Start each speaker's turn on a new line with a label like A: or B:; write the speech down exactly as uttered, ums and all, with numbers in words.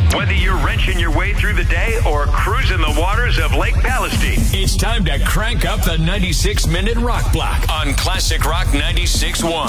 A: Whether you're wrenching your way through the day or cruising the waters of Lake Palestine,
B: it's time to crank up the ninety-six minute rock block on Classic Rock ninety-six point one.